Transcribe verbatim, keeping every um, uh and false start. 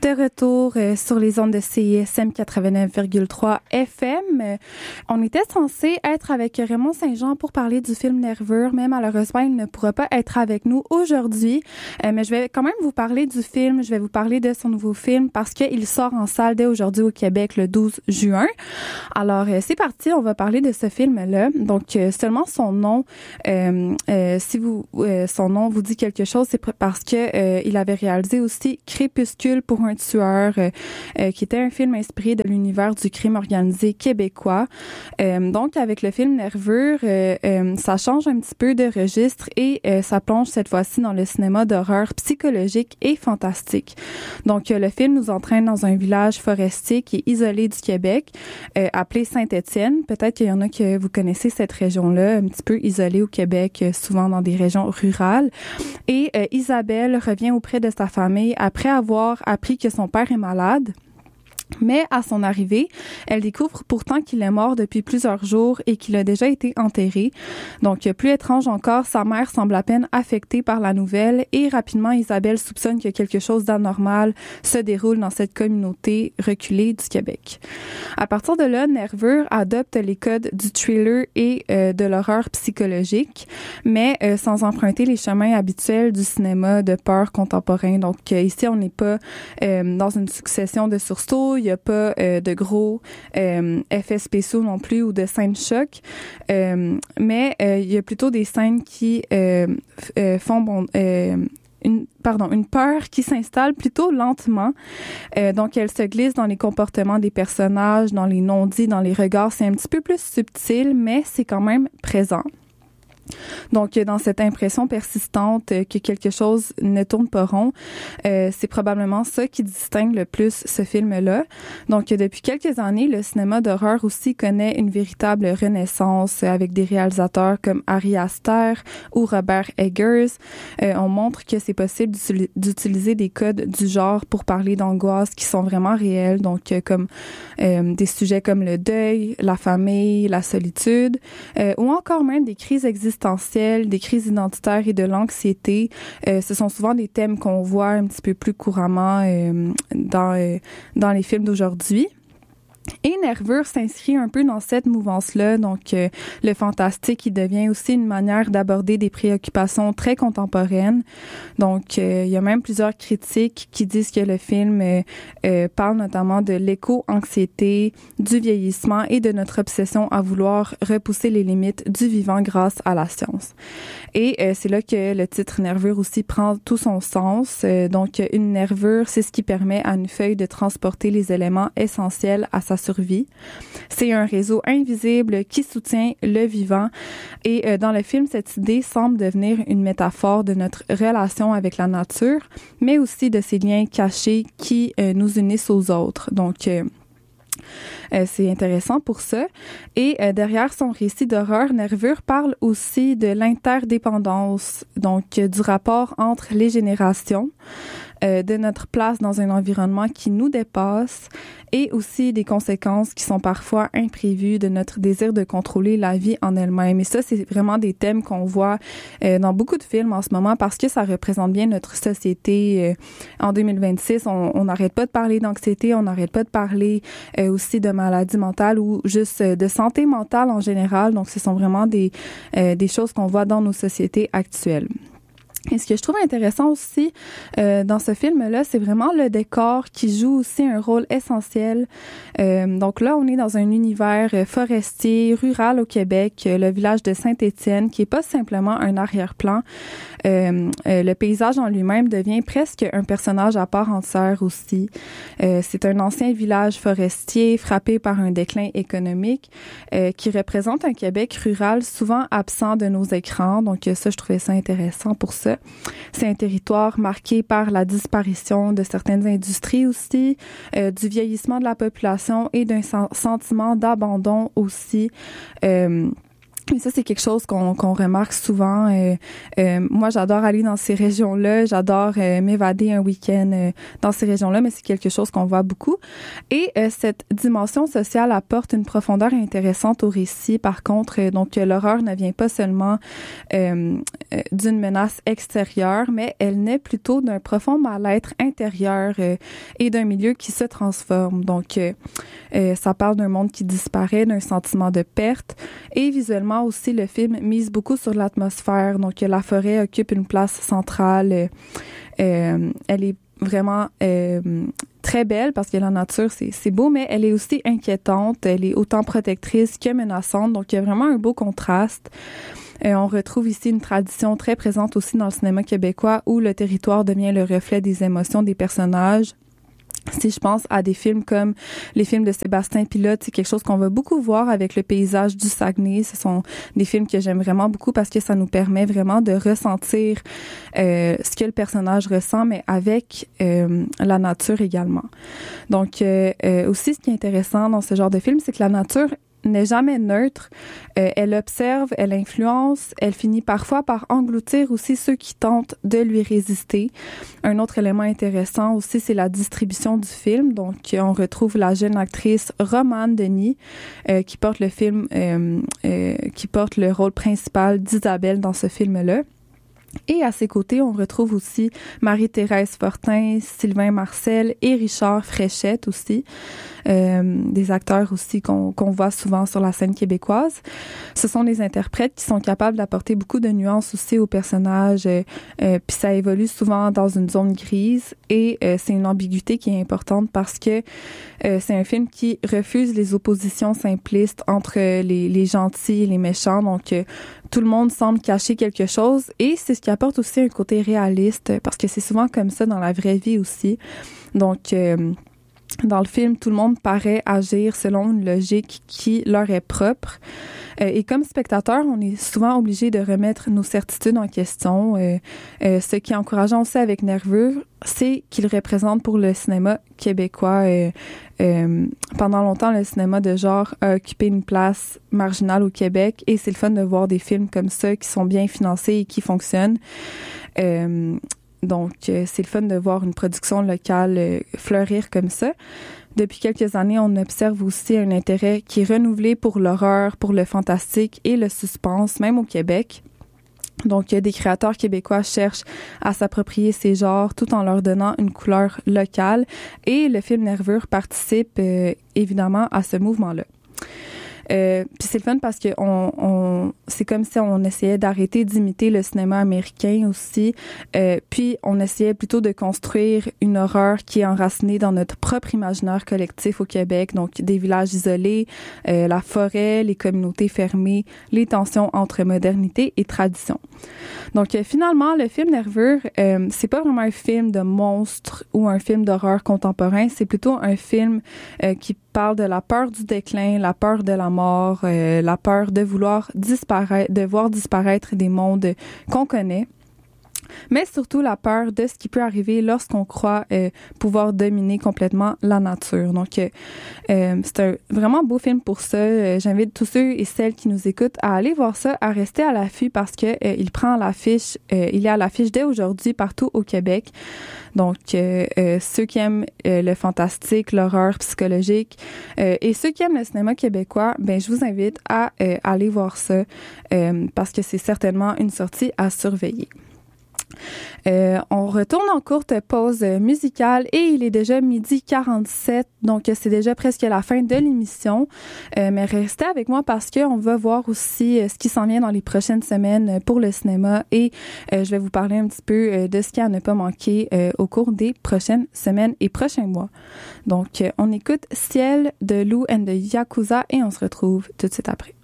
De retour euh, sur les ondes de C I S M quatre-vingt-neuf virgule trois F M. Euh, on était censé être avec Raymond Saint-Jean pour parler du film Nervure, mais malheureusement, il ne pourra pas être avec nous aujourd'hui. Euh, mais je vais quand même vous parler du film. Je vais vous parler de son nouveau film parce qu'il sort en salle dès aujourd'hui au Québec le douze juin. Alors, euh, c'est parti. On va parler de ce film-là. Donc, euh, seulement son nom, euh, euh, si vous, euh, son nom vous dit quelque chose, c'est parce que euh, il avait réalisé aussi Crépuscule pour un tueur, euh, euh, qui était un film inspiré de l'univers du crime organisé québécois. Euh, donc, avec le film Nervure, euh, euh, ça change un petit peu de registre et euh, ça plonge cette fois-ci dans le cinéma d'horreur psychologique et fantastique. Donc, euh, le film nous entraîne dans un village forestier qui est isolé du Québec, euh, appelé Saint-Étienne. Peut-être qu'il y en a que vous connaissez cette région-là, un petit peu isolée au Québec, euh, souvent dans des régions rurales. Et euh, Isabelle revient auprès de sa famille après avoir appris que son père est malade. Mais à son arrivée, elle découvre pourtant qu'il est mort depuis plusieurs jours et qu'il a déjà été enterré. Donc, plus étrange encore, sa mère semble à peine affectée par la nouvelle et rapidement, Isabelle soupçonne que quelque chose d'anormal se déroule dans cette communauté reculée du Québec. À partir de là, Nervure adopte les codes du thriller et euh, de l'horreur psychologique, mais euh, sans emprunter les chemins habituels du cinéma de peur contemporain. Donc, euh, ici, on n'est pas euh, dans une succession de sursauts. Il n'y a pas euh, de gros euh, effets spéciaux non plus ou de scènes choc, euh, mais euh, il y a plutôt des scènes qui euh, euh, font bon, euh, une pardon une peur qui s'installe plutôt lentement. Euh, donc elle se glisse dans les comportements des personnages, dans les non-dits, dans les regards. C'est un petit peu plus subtil, mais c'est quand même présent. Donc, dans cette impression persistante que quelque chose ne tourne pas rond, euh, c'est probablement ça qui distingue le plus ce film-là. Donc, depuis quelques années, le cinéma d'horreur aussi connaît une véritable renaissance avec des réalisateurs comme Ari Aster ou Robert Eggers. Euh, on montre que c'est possible d'utiliser des codes du genre pour parler d'angoisses qui sont vraiment réelles, donc euh, comme euh, des sujets comme le deuil, la famille, la solitude, euh, ou encore même des crises existentielles, des crises identitaires et de l'anxiété. Euh, ce sont souvent des thèmes qu'on voit un petit peu plus couramment euh, dans, euh, dans les films d'aujourd'hui. Et Nervure s'inscrit un peu dans cette mouvance-là. Donc, euh, le fantastique, il devient aussi une manière d'aborder des préoccupations très contemporaines. Donc, euh, il y a même plusieurs critiques qui disent que le film euh, euh, parle notamment de l'éco-anxiété, du vieillissement et de notre obsession à vouloir repousser les limites du vivant grâce à la science. Et euh, c'est là que le titre Nervure aussi prend tout son sens. Euh, donc, une nervure, c'est ce qui permet à une feuille de transporter les éléments essentiels à sa survie. C'est un réseau invisible qui soutient le vivant et euh, dans le film, cette idée semble devenir une métaphore de notre relation avec la nature, mais aussi de ces liens cachés qui euh, nous unissent aux autres. Donc, euh, Euh, c'est intéressant pour ça. Et euh, derrière son récit d'horreur, Nervure parle aussi de l'interdépendance, donc euh, du rapport entre les générations, euh, de notre place dans un environnement qui nous dépasse et aussi des conséquences qui sont parfois imprévues de notre désir de contrôler la vie en elle-même. Et ça, c'est vraiment des thèmes qu'on voit euh, dans beaucoup de films en ce moment parce que ça représente bien notre société. Euh, en deux mille vingt-six, on n'arrête pas de parler d'anxiété, on n'arrête pas de parler euh, aussi de maladie mentale ou juste euh, de santé mentale en général. Donc, ce sont vraiment des, euh, des choses qu'on voit dans nos sociétés actuelles. Et ce que je trouve intéressant aussi euh, dans ce film-là, c'est vraiment le décor qui joue aussi un rôle essentiel. Euh, donc là, on est dans un univers forestier, rural au Québec, le village de Saint-Étienne, qui est pas simplement un arrière-plan. Euh, euh, le paysage en lui-même devient presque un personnage à part entière aussi. Euh, c'est un ancien village forestier frappé par un déclin économique euh, qui représente un Québec rural souvent absent de nos écrans. Donc ça, je trouvais ça intéressant pour ça. C'est un territoire marqué par la disparition de certaines industries aussi, euh, du vieillissement de la population et d'un sen- sentiment d'abandon aussi. Euh, Mais ça, c'est quelque chose qu'on, qu'on remarque souvent. Euh, euh, moi, j'adore aller dans ces régions-là. J'adore euh, m'évader un week-end euh, dans ces régions-là, mais c'est quelque chose qu'on voit beaucoup. Et euh, cette dimension sociale apporte une profondeur intéressante au récit. Par contre, euh, donc l'horreur ne vient pas seulement euh, euh, d'une menace extérieure, mais elle naît plutôt d'un profond mal-être intérieur euh, et d'un milieu qui se transforme. Donc, euh, euh, ça parle d'un monde qui disparaît, d'un sentiment de perte, et visuellement aussi, le film mise beaucoup sur l'atmosphère. Donc, la forêt occupe une place centrale. Euh, elle est vraiment euh, très belle parce que la nature, c'est, c'est beau, mais elle est aussi inquiétante. Elle est autant protectrice que menaçante. Donc, il y a vraiment un beau contraste. Euh, on retrouve ici une tradition très présente aussi dans le cinéma québécois où le territoire devient le reflet des émotions des personnages. Si je pense à des films comme les films de Sébastien Pilote, c'est quelque chose qu'on va beaucoup voir avec le paysage du Saguenay. Ce sont des films que j'aime vraiment beaucoup parce que ça nous permet vraiment de ressentir euh, ce que le personnage ressent, mais avec euh, la nature également. Donc, euh, euh, aussi, ce qui est intéressant dans ce genre de film, c'est que la nature n'est jamais neutre. Euh, elle observe, elle influence, elle finit parfois par engloutir aussi ceux qui tentent de lui résister. Un autre élément intéressant aussi, c'est la distribution du film. Donc, on retrouve la jeune actrice Romane Denis euh, qui porte le film, euh, euh, qui porte le rôle principal d'Isabelle dans ce film-là. Et à ses côtés, on retrouve aussi Marie-Thérèse Fortin, Sylvain Marcel et Richard Fréchette aussi, euh, des acteurs aussi qu'on, qu'on voit souvent sur la scène québécoise. Ce sont des interprètes qui sont capables d'apporter beaucoup de nuances aussi aux personnages, euh, euh, puis ça évolue souvent dans une zone grise et euh, c'est une ambiguïté qui est importante parce que euh, c'est un film qui refuse les oppositions simplistes entre les, les gentils et les méchants, donc euh, tout le monde semble cacher quelque chose et c'est ce qui apporte aussi un côté réaliste parce que c'est souvent comme ça dans la vraie vie aussi. Donc, euh, dans le film, tout le monde paraît agir selon une logique qui leur est propre. Euh, et comme spectateur, on est souvent obligé de remettre nos certitudes en question. Euh, euh, ce qui est encourageant aussi avec Nerveux, c'est qu'il représente pour le cinéma québécois. Euh, euh, pendant longtemps, le cinéma de genre a occupé une place marginale au Québec et c'est le fun de voir des films comme ça qui sont bien financés et qui fonctionnent. Euh, Donc, euh, c'est le fun de voir une production locale euh, fleurir comme ça. Depuis quelques années, on observe aussi un intérêt qui est renouvelé pour l'horreur, pour le fantastique et le suspense, même au Québec. Donc, euh, des créateurs québécois cherchent à s'approprier ces genres tout en leur donnant une couleur locale. Et le film Nervure participe euh, évidemment à ce mouvement-là. Euh, puis c'est le fun parce que on, on c'est comme si on essayait d'arrêter d'imiter le cinéma américain aussi, euh, puis on essayait plutôt de construire une horreur qui est enracinée dans notre propre imaginaire collectif au Québec, donc des villages isolés, euh, la forêt, les communautés fermées, les tensions entre modernité et tradition. Donc euh, finalement, le film Nerveux, euh, c'est pas vraiment un film de monstre ou un film d'horreur contemporain, c'est plutôt un film euh, qui parle de la peur du déclin, la peur de la mort, euh, la peur de vouloir disparaître, de voir disparaître des mondes qu'on connaît. Mais surtout la peur de ce qui peut arriver lorsqu'on croit euh, pouvoir dominer complètement la nature. Donc, euh, euh, c'est un vraiment beau film pour ça. Euh, j'invite tous ceux et celles qui nous écoutent à aller voir ça, à rester à l'affût parce que euh, il prend l'affiche, euh, il est à l'affiche dès aujourd'hui partout au Québec. Donc, euh, euh, ceux qui aiment euh, le fantastique, l'horreur psychologique euh, et ceux qui aiment le cinéma québécois, ben je vous invite à euh, aller voir ça euh, parce que c'est certainement une sortie à surveiller. Euh, on retourne en courte pause musicale et il est déjà midi quarante-sept, donc c'est déjà presque la fin de l'émission. Euh, mais restez avec moi parce que on va voir aussi euh, ce qui s'en vient dans les prochaines semaines pour le cinéma et euh, je vais vous parler un petit peu euh, de ce qui à ne pas manquer euh, au cours des prochaines semaines et prochains mois. Donc, euh, on écoute Ciel de Lou and the Yakuza et on se retrouve tout de suite après.